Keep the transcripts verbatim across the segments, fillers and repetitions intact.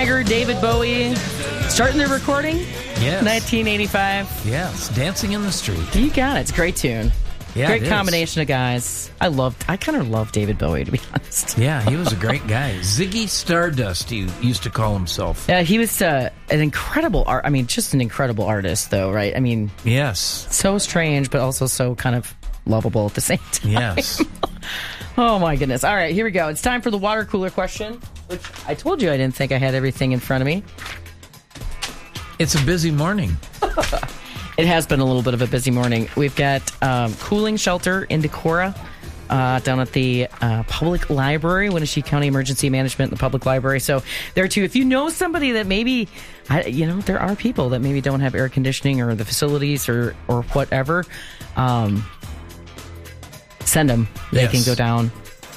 Jagger, David Bowie, starting their recording. Yes. nineteen eighty-five. Yes. Dancing in the Street. You got it. It's a great tune. Yeah, great it combination is. of guys. I loved. I kind of love David Bowie, to be honest. Yeah, he was a great guy. Ziggy Stardust, he used to call himself. Yeah, he was uh, an incredible art. I mean, just an incredible artist, though, right? I mean, Yes. so strange, but also so kind of lovable at the same time. Yes. Oh my goodness! All right, here we go. It's time for the water cooler question. Which I told you I didn't think I had everything in front of me. It's a busy morning. It has been a little bit of a busy morning. We've got um, cooling shelter in Decorah uh, down at the uh, public library, Wenatchee County Emergency Management, the public library. So there too, if you know somebody that maybe, I, you know, there are people that maybe don't have air conditioning or the facilities or, or whatever, um, send them. They Yes. can go down,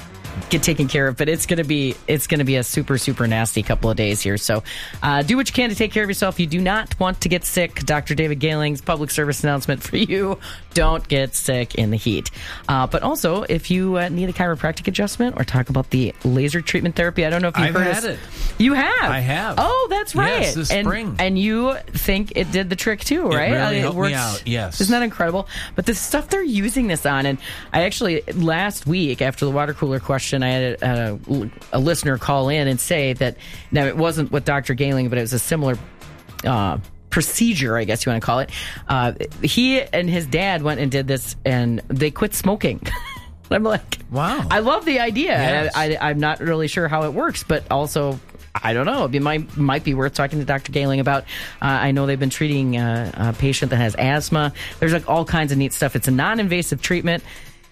get taken care of, but it's gonna be it's gonna be a super super nasty couple of days here. So uh, do what you can to take care of yourself. You do not want to get sick. Doctor David Galing's public service announcement for you: don't get sick in the heat. Uh, but also, if you uh, need a chiropractic adjustment or talk about the laser treatment therapy, I don't know if you've I've heard had us- it. You have. I have. Oh, that's right. Yes, this and, spring. And you think it did the trick too, right? really I mean, helped me works- out, yes. Isn't that incredible? But the stuff they're using this on, and I actually last week after the water cooler question, I had a, a, a listener call in and say that now it wasn't with Doctor Galing, but it was a similar uh, procedure, I guess you want to call it. Uh, he and his dad went and did this, and they quit smoking. I'm like, Wow. I love the idea. Yes. I, I, I'm not really sure how it works, but also, I don't know. It might might be worth talking to Doctor Galing about. Uh, I know they've been treating uh, a patient that has asthma. There's like all kinds of neat stuff. It's a non-invasive treatment.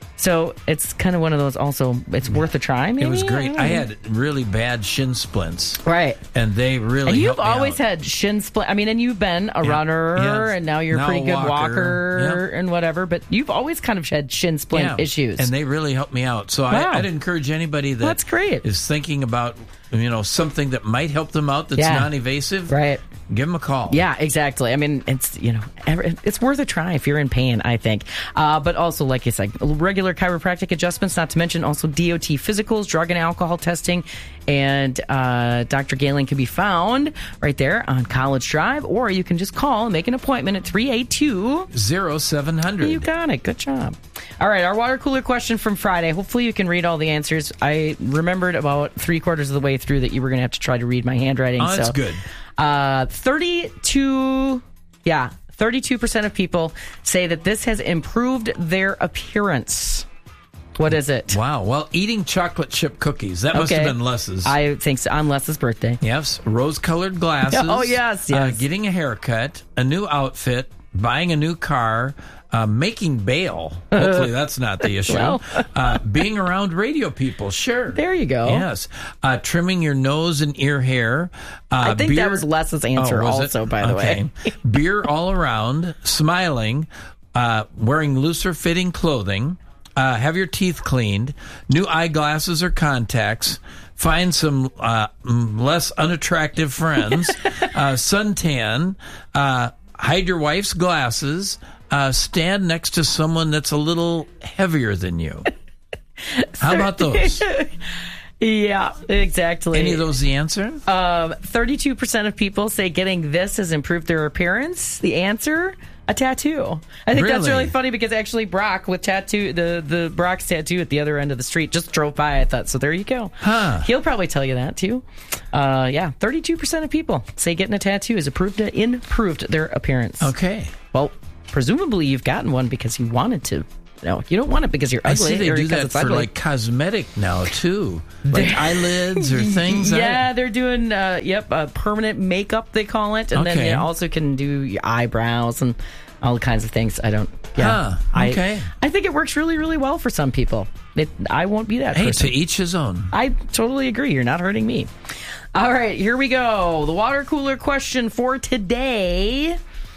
So it's kind of one of those also, it's worth a try, maybe? It was great. don't I know. had really bad shin splints. Right. And they really And you've helped me always out. had shin splint. I mean, and you've been a Yeah. runner, Yes. and now you're Now a pretty a good walker. walker and whatever, but you've always kind of had shin splint Yeah. issues. And they really helped me out. So Wow. I, I'd encourage anybody that That's great. is thinking about, you know, something that might help them out that's Yeah. non-evasive. Right. Give them a call. Yeah, exactly. I mean, it's, you know, every- it's worth a try if you're in pain, I think. Uh, but also, like you said, regular chiropractic adjustments, not to mention also D O T physicals, drug and alcohol testing. And uh, Doctor Galing can be found right there on College Drive, or you can just call and make an appointment at three eight two Zero seven hundred. You got it. Good job. All right, our water cooler question from Friday. Hopefully you can read all the answers. I remembered about three quarters of the way through that you were going to have to try to read my handwriting. Oh, that's so, good. Uh, thirty-two, yeah, thirty-two percent of people say that this has improved their appearance. What is it? Wow. Well, eating chocolate chip cookies. That must Okay. have been Les's. I think so. On Les's birthday. Yes. Rose-colored glasses. Oh, yes, Uh, yes. getting a haircut, a new outfit, buying a new car, uh, making bail. Hopefully that's not the issue. Well. uh, being around radio people. Sure. There you go. Yes. Uh, trimming your nose and ear hair. Uh, I think beer- that was Les's answer Oh, was it? also, by the way. Okay. Beer all around, smiling, uh, wearing looser fitting clothing, uh, have your teeth cleaned, new eyeglasses or contacts, find some uh, mm, less unattractive friends, uh, suntan, uh, hide your wife's glasses, uh, stand next to someone that's a little heavier than you. How about those? Yeah, exactly. Any of those the answer? Um, thirty-two percent of people say getting this has improved their appearance. The answer, a tattoo. I think that's Really? really funny because actually Brock with tattoo, the, the Brock's tattoo at the other end of the street just drove by, I thought. So there you go. Huh. He'll probably tell you that too. Uh, yeah, thirty-two percent of people say getting a tattoo has improved, improved their appearance. Okay. Well, presumably you've gotten one because you wanted to. No, you don't want it because you're I ugly. see they or do because that it's for ugly. like cosmetic now too, like eyelids or things. Yeah, they're doing, uh, yep, uh, permanent makeup, they call it. And then Okay. you also can do your eyebrows and all kinds of things. I don't, yeah. Huh, okay. I, I think it works really, really well for some people. It, I won't be that Hey, person. to each his own. I totally agree. You're not hurting me. All right, here we go. The water cooler question for today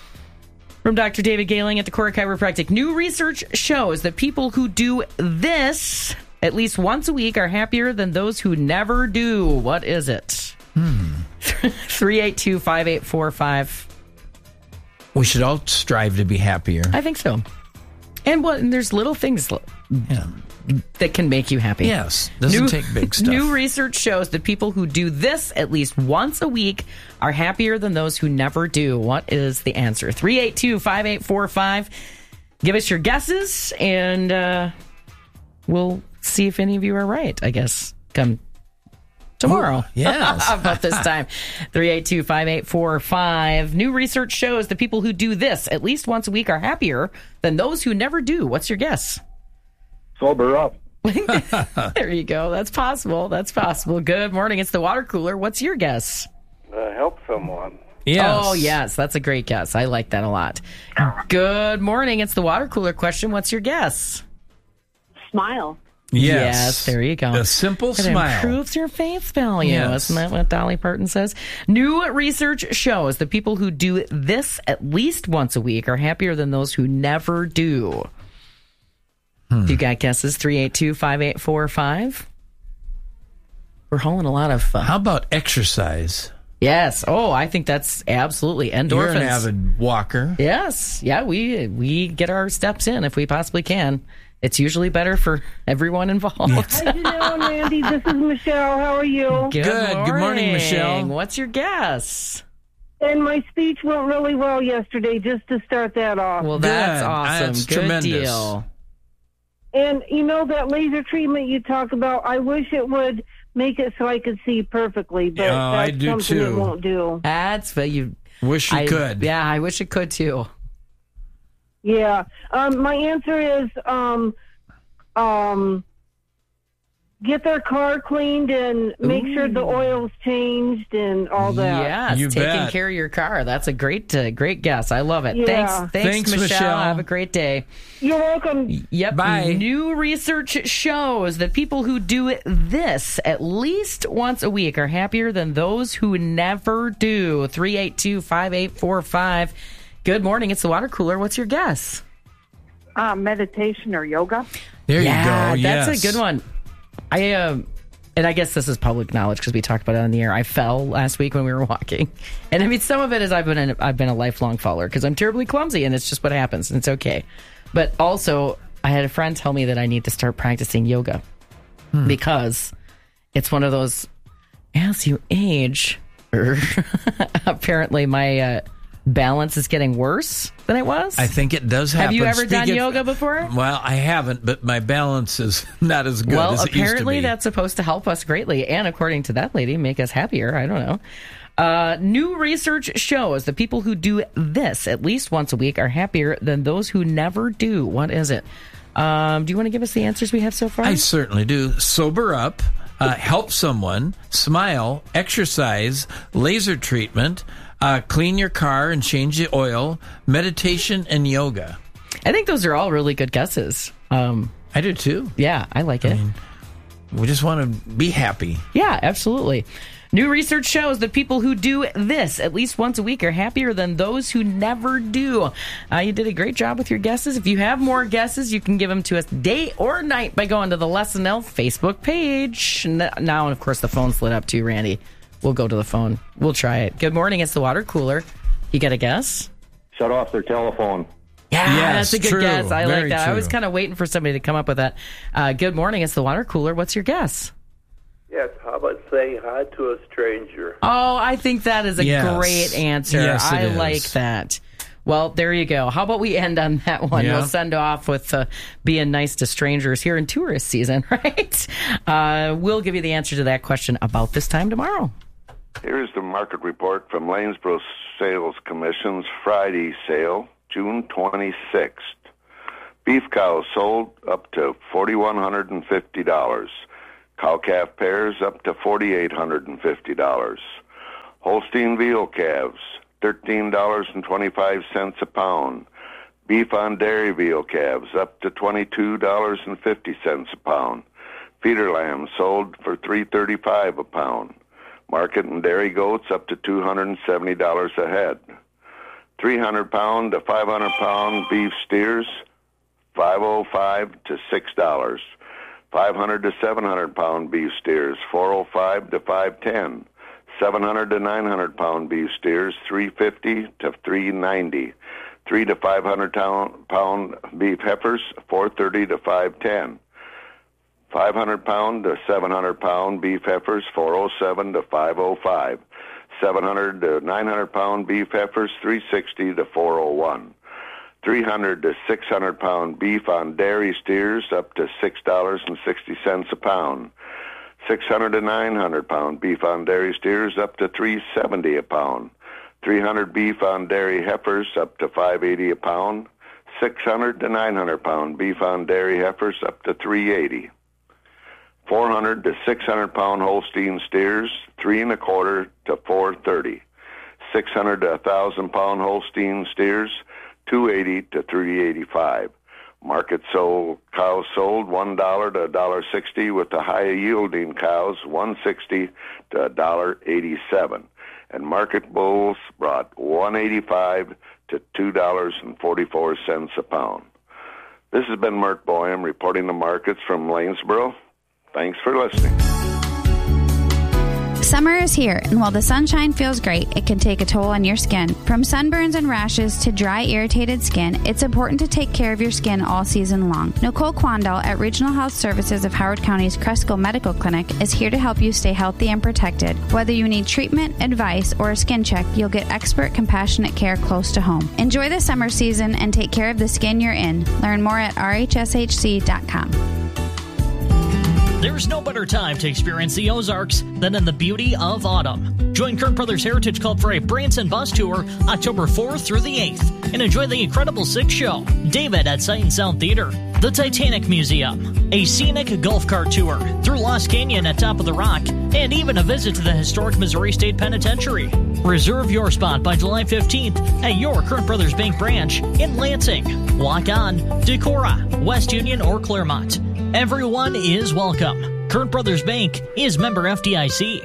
from Doctor David Galing at Decorah Chiropractic. New research shows that people who do this at least once a week are happier than those who never do. What is it? Hmm. three eight two, five eight four five. We should all strive to be happier. I think so. And what? And there's little things. Yeah. that can make you happy. Yes, doesn't new, take big stuff. New research shows that people who do this at least once a week are happier than those who never do. What is the answer? three eight two, five eight four five. Give us your guesses, and uh, we'll see if any of you are right, I guess, come tomorrow. Ooh, yes. About this time. three eight two, five eight four five. New research shows that people who do this at least once a week are happier than those who never do. What's your guess? Sober up. There you go. That's possible. That's possible. Good morning. It's the water cooler. What's your guess? Uh, help someone. Yes. Oh, yes. That's a great guess. I like that a lot. Good morning. It's the water cooler question. What's your guess? Smile. Yes. Yes, there you go. A simple It smile. improves your face value. Yes. Isn't that what Dolly Parton says? New research shows that people who do this at least once a week are happier than those who never do. Hmm. You got guesses? three eight two, five eight four five. We're hauling a lot of... Uh, How about exercise? yes. Oh, I think that's absolutely endorphins. You're an avid walker. Yes. Yeah, we we get our steps in if we possibly can. It's usually better for everyone involved. How you doing, Randy? This is Michelle. How are you? Good, Good. morning. Good morning, Michelle. What's your guess? And my speech went really well yesterday, just to start that off. Well, that's Good. awesome. That's Good tremendous. deal. And you know that laser treatment you talk about, I wish it would make it so I could see perfectly, but Oh, I that's do something too. it won't do. That's what you Wish you I, could. Yeah, I wish it could too. Yeah. Um, my answer is um, um, get their car cleaned and make Ooh. sure the oil's changed and all that. Yes, You taking bet. care of your car. That's a great, uh, great guess. I love it. Yeah. Thanks, thanks, Thanks, Michelle. Michelle. Have a great day. You're welcome. Yep. Bye. New research shows that people who do this at least once a week are happier than those who never do. three eight two, five eight four five. Good morning. It's the water cooler. What's your guess? Uh, meditation or yoga. There yeah, you go. that's Yes. a good one. I um, and I guess this is public knowledge because we talked about it on the air. I fell last week when we were walking, and I mean some of it is I've been an, I've been a lifelong faller because I'm terribly clumsy, and it's just what happens, and it's okay. But also, I had a friend tell me that I need to start practicing yoga Hmm. because it's one of those as you age. Apparently, my uh, balance is getting worse than it was. I think it does happen. Have you ever done Speaking- yoga before? Well, I haven't, but my balance is not as good Well, as it used to apparently be. that's supposed to help us greatly, and according to that lady, make us happier. I don't know. Uh, new research shows that people who do this at least once a week are happier than those who never do. What is it? Um, do you want to give us the answers we have so far? I certainly do. Sober up, uh, help someone, smile, exercise, laser treatment, uh, clean your car and change the oil, meditation, and yoga. I think those are all really good guesses. Um, I do too. yeah, I like it. We just want to be happy. Yeah, absolutely. New research shows that people who do this at least once a week are happier than those who never do. Uh, you did a great job with your guesses. If you have more guesses, you can give them to us day or night by going to the Lesson L Facebook page. N- Now, and of course, the phone's lit up too, Randy. We'll go to the phone. We'll try it. Good morning. It's the water cooler. You got a guess? Shut off their telephone. Yeah, Yes, that's a good true. guess. I Very like that. I was true. kind of waiting for somebody to come up with that. Uh, good morning. It's the water cooler. What's your guess? Yes, how about saying hi to a stranger? Oh, I think that is a Yes. great answer. Yes, it I is. like that. Well, there you go. How about we end on that one? Yeah. We'll send off with uh, being nice to strangers here in tourist season, right? Uh, we'll give you the answer to that question about this time tomorrow. Here's the market report from Lanesboro Sales Commission's Friday sale, June twenty-sixth. Beef cows sold up to four thousand one hundred fifty dollars. Cow-calf pairs up to four thousand eight hundred fifty dollars. Holstein veal calves, thirteen dollars and twenty-five cents a pound. Beef on dairy veal calves up to twenty-two dollars and fifty cents a pound. Feeder lambs sold for three dollars and thirty-five cents a pound. Market and dairy goats up to two hundred seventy dollars a head. three hundred pound to five hundred pound beef steers, five oh five to six dollars. five hundred to seven hundred pound beef steers, four oh five to five ten. seven hundred to nine hundred pound beef steers, three fifty to three ninety. three to five hundred pound beef heifers, four thirty to five ten. five hundred pound to seven hundred pound beef heifers, four oh seven to five oh five. seven hundred to nine hundred pound beef heifers, three sixty to four oh one. three hundred to six hundred pound beef on dairy steers up to six dollars and sixty cents a pound. six hundred to nine hundred pound beef on dairy steers up to three seventy a pound. three hundred beef on dairy heifers up to five eighty a pound. six hundred to nine hundred pound beef on dairy heifers up to three eighty. four hundred to six hundred pound Holstein steers, three and a quarter to four thirty. six hundred to one thousand pound Holstein steers, two eighty to three eighty-five. Market sold cows sold one dollar to one dollar sixty, with the high yielding cows one sixty to one dollar eighty-seven. And market bulls brought one eighty-five to two dollars and forty-four cents a pound. This has been Mert Boehm reporting the markets from Lanesboro. Thanks for listening. Summer is here, and while the sunshine feels great, it can take a toll on your skin. From sunburns and rashes to dry, irritated skin, it's important to take care of your skin all season long. Nicole Quandall at Regional Health Services of Howard County's Cresco Medical Clinic is here to help you stay healthy and protected. Whether you need treatment, advice, or a skin check, you'll get expert, compassionate care close to home. Enjoy the summer season and take care of the skin you're in. Learn more at r h s h c dot com. There's no better time to experience the Ozarks than in the beauty of autumn. Join Kern Brothers Heritage Club for a Branson bus tour October fourth through the eighth and enjoy the Incredible Six show, David at Sight and Sound Theater, the Titanic Museum, a scenic golf cart tour through Lost Canyon at Top of the Rock, and even a visit to the historic Missouri State Penitentiary. Reserve your spot by July fifteenth at your Kern Brothers Bank branch in Lansing, Walk On, Decorah, West Union, or Claremont. Everyone is welcome. Kern Brothers Bank is member F D I C.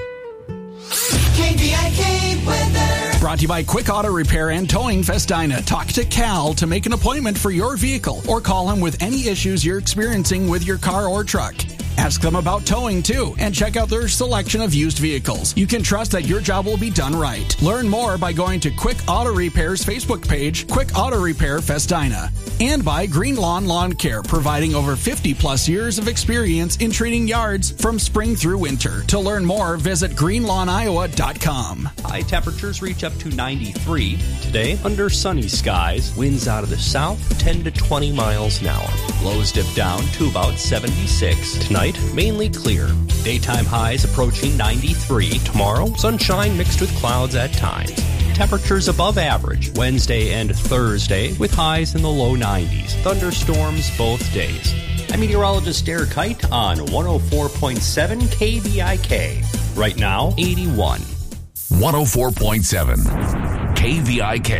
K V I K weather. Brought to you by Quick Auto Repair and Towing Festina. Talk to Cal to make an appointment for your vehicle or call him with any issues you're experiencing with your car or truck. Ask them about towing, too, and check out their selection of used vehicles. You can trust that your job will be done right. Learn more by going to Quick Auto Repair's Facebook page, Quick Auto Repair Festina. And by Green Lawn Lawn Care, providing over fifty plus years of experience in treating yards from spring through winter. To learn more, visit green lawn iowa dot com. High temperatures reach up to ninety-three. Today, under sunny skies, winds out of the south, ten to twenty miles an hour. Lows dip down to about seventy-six. Tonight, mainly clear. Daytime highs approaching ninety-three. Tomorrow, sunshine mixed with clouds at times. Temperatures above average Wednesday and Thursday with highs in the low nineties. Thunderstorms both days. I'm meteorologist Derek Kite on one oh four point seven K V I K. Right now, eighty-one. one oh four point seven K V I K.